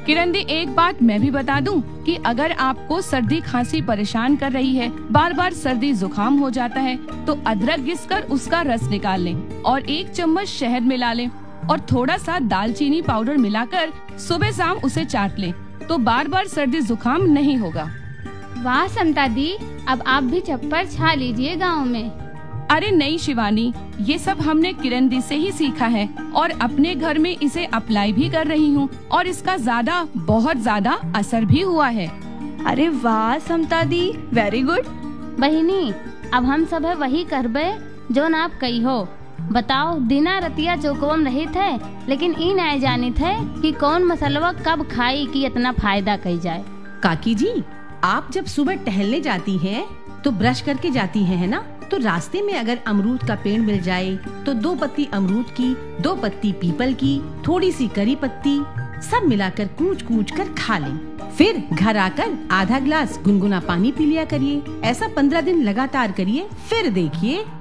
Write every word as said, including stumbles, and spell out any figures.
किरण दी, एक बात मैं भी बता दूं कि अगर आपको सर्दी खांसी परेशान कर रही है, बार बार सर्दी जुकाम हो जाता है, तो अदरक घिसकर उसका रस निकाल लें और एक चम्मच शहद मिला लें और थोड़ा सा दालचीनी पाउडर मिलाकर सुबह शाम उसे चाट लें, तो बार बार सर्दी जुकाम नहीं होगा। वाह समता दी, अब आप भी चप्पल छा लीजिए गाँव में। अरे नहीं शिवानी, ये सब हमने किरण दी से ही सीखा है और अपने घर में इसे अप्लाई भी कर रही हूँ और इसका ज्यादा बहुत ज्यादा असर भी हुआ है। अरे वाह समता दी, वेरी गुड। बहिनी, अब हम सब है वही करबे जो न आप कही हो। बताओ, दिना रतिया चौकवम रही थे, लेकिन ई नहीं जानी थे कि कौन मसलवा कब खाई कि इतना फायदा कही जाए। काकी जी, आप जब सुबह टहलने जाती हैं तो ब्रश करके जाती हैं, है ना? तो रास्ते में अगर अमरूद का पेड़ मिल जाए तो दो पत्ती अमरूद की, दो पत्ती पीपल की, थोड़ी सी करी पत्ती, सब मिलाकर कूच कूच कर खा लें। फिर घर आकर आधा गिलास गुनगुना पानी पी लिया करिए। ऐसा पंद्रह दिन लगातार करिए, फिर देखिए